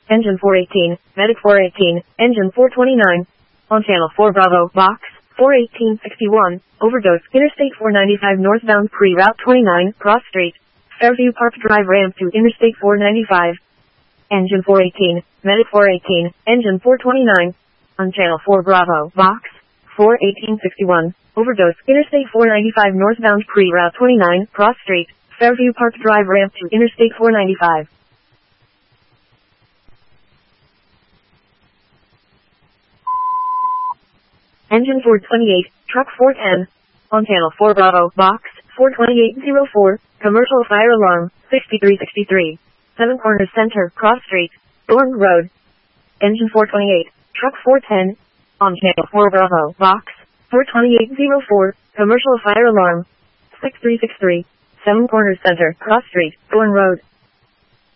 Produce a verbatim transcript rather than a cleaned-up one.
Engine four eighteen, Medic four eighteen, Engine four twenty-nine. On Channel four Bravo, Box, four eighteen sixty-one, overdose, Interstate four ninety-five northbound pre-route twenty-nine, cross street, Fairview Park Drive ramp to Interstate four ninety-five. Engine four eighteen, Medic four eighteen, Engine four twenty-nine. On Channel four Bravo, Box, four eighteen sixty-one, overdose, Interstate four ninety-five northbound pre-route twenty-nine, cross street, Fairview Park Drive ramp to Interstate four ninety-five. Engine four twenty-eight, Truck four ten. On Channel four Bravo, Box, four twenty-eight oh four, commercial fire alarm, sixty-three sixty-three. Seven Corners Center, Cross Street, Thorn Road. Engine four twenty-eight, Truck four ten. On Channel four Bravo, Box, four twenty-eight oh four, commercial fire alarm, sixty-three sixty-three. Seven Corners Center, Cross Street, Thorn Road.